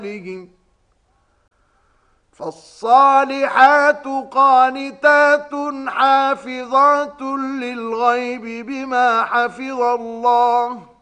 بهم فالصالحات قانتات حافظات للغيب بما حفظ الله